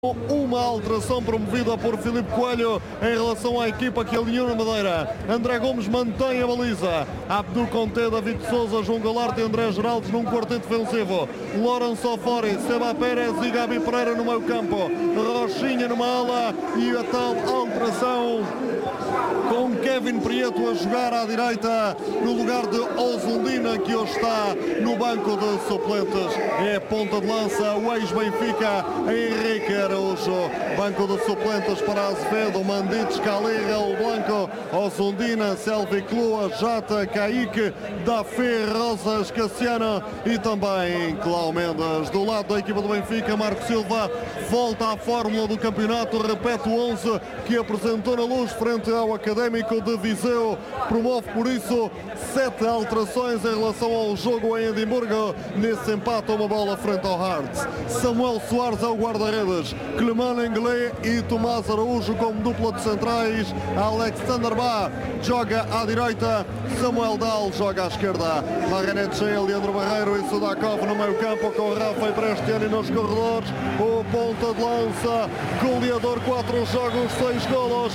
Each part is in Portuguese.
Uma alteração promovida por Filipe Coelho em relação à equipa que alinhou na Madeira. André Gomes mantém a baliza. Abdul Conté, David Souza, João Galarte e André Geraldes num quarteto defensivo. Lourenço Ofori, Seba Pérez e Gabi Pereira no meio campo. Rochinha numa ala e a tal alteração com Kevin Prieto a jogar à direita no lugar de Osundina, que hoje está no banco de suplentes. É ponta de lança o ex-Benfica Henrique Araújo. Banco de suplentes para Azevedo, Mandites, Calirra, El Blanco, Osundina, Selvi Clua, Jata, Caíque, Dafé, Rosas, Cassiano e também Cláudio Mendes. Do lado da equipa do Benfica, Marco Silva volta à fórmula do campeonato, repete o 11 que apresentou na Luz frente ao Académico de Viseu. Promove por isso 7 alterações em relação ao jogo em Edimburgo, nesse empate a uma bola frente ao Hearts. Samuel Soares é o guarda-redes, Clement Inglé e Tomás Araújo como dupla de centrais. Alexander Bá joga à direita, Samuel Dal joga à esquerda. Maranete, Leandro Barreiro e Sudakov no meio campo com Rafa e Prestiani nos corredores. O ponta de lança, goleador, 4 jogos, 6 golos,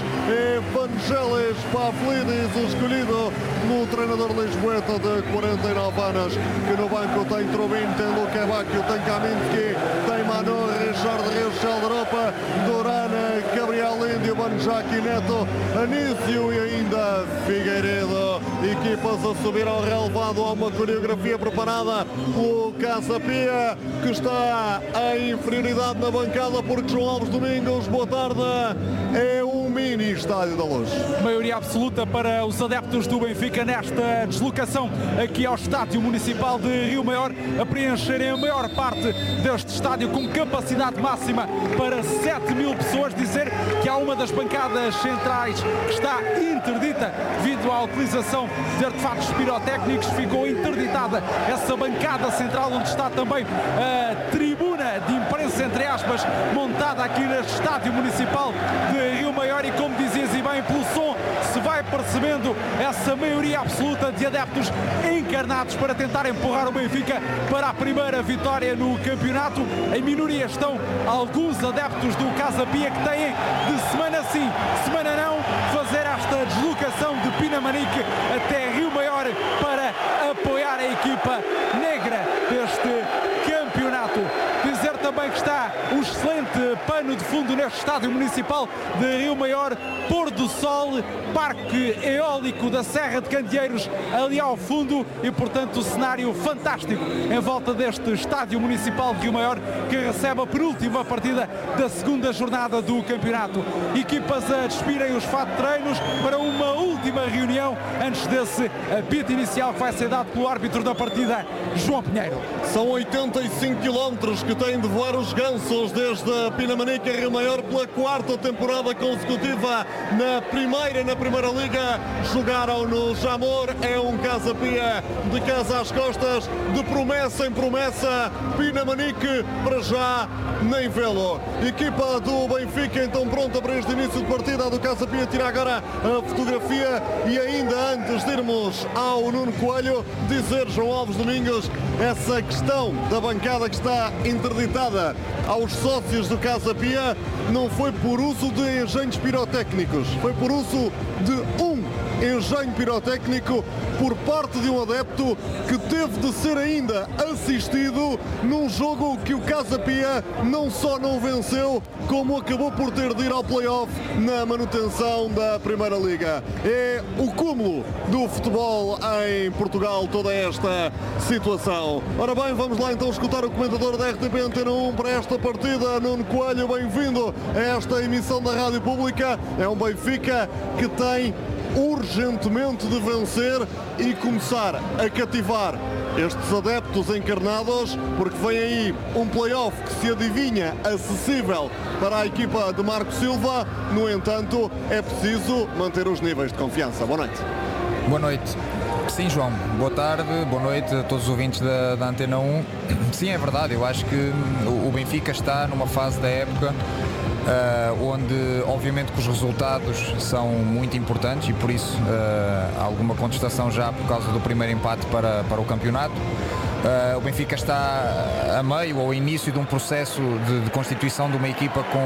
Evangelis Pavlidis, o escolhido pelo treinador lisboeta de 49 anos, que no banco tem Trubin, tem Luque Bacchio, tem Kaminski, tem Manu, Richard Rios, Sheldropa, Durana, Gabriel Índio, Banjaki, Neto, Anísio e ainda Figueiredo. Equipas a subir ao relevado, há uma coreografia preparada pelo Casa Pia, que está em inferioridade na bancada porque João Alves Domingos, boa tarde, é um mini Estádio da Luz. Maioria absoluta para os adeptos do Benfica nesta deslocação aqui ao Estádio Municipal de Rio Maior, a preencherem a maior parte deste estádio com capacidade máxima para 7.000 pessoas. Dizer que há uma das bancadas centrais que está interdita devido à utilização de artefatos pirotécnicos, ficou interditada essa bancada central onde está também a tribuna de imprensa, entre aspas, montada aqui neste Estádio Municipal de Rio Maior. E como dizias e bem, pelo som se vai percebendo essa maioria absoluta de adeptos encarnados para tentar empurrar o Benfica para a primeira vitória no campeonato. Em minoria estão alguns adeptos do Casa Pia que têm de semana sim, semana não, fazer esta deslocação de Pinamanique até Rio Maior para apoiar a equipa negra deste campeonato. Dizer também que está o excelente pano de fundo neste Estádio Municipal de Rio Maior, pôr do sol, parque eólico da Serra de Candeeiros ali ao fundo e, portanto, o cenário fantástico em volta deste Estádio Municipal de Rio Maior, que recebe a penúltima partida da segunda jornada do campeonato. Equipas a despirem os fatos de treinos para uma última reunião antes desse apito inicial que vai ser dado pelo árbitro da partida, João Pinheiro. São 85 quilómetros que têm de voar os gansos desde Pinamanique a Rio Maior pela 4ª temporada consecutiva na Primeira Liga. Jogaram no Jamor, é um Casa Pia de casa às costas, de promessa em promessa. Pinamanique para já nem vê-lo. Equipa do Benfica então pronta para este início de partida. A do Casa Pia tira agora a fotografia e ainda antes de irmos ao Nuno Coelho, dizer, João Alves Domingos, essa questão da bancada que está interditada aos sócios do Casa Pia não foi por uso de engenhos pirotécnicos, foi por uso de um engenho pirotécnico por parte de um adepto que teve de ser ainda assistido num jogo que o Casa Pia não só não venceu, como acabou por ter de ir ao play-off na manutenção da Primeira Liga. É o cúmulo do futebol em Portugal, toda esta situação. Ora bem, vamos lá então escutar o comentador da RTP Antena 1 para esta partida, Nuno Coelho. Bem-vindo a esta emissão da Rádio Pública. É um Benfica que tem urgentemente de vencer e começar a cativar estes adeptos encarnados, porque vem aí um play-off que se adivinha acessível para a equipa de Marco Silva. No entanto, é preciso manter os níveis de confiança. Boa noite. Boa noite. Sim, João, boa tarde, boa noite a todos os ouvintes da Antena 1. Sim, é verdade, eu acho que o Benfica está numa fase da época onde obviamente que os resultados são muito importantes e por isso há alguma contestação já por causa do primeiro empate para o campeonato. O Benfica está a meio ou ao início de um processo de constituição de uma equipa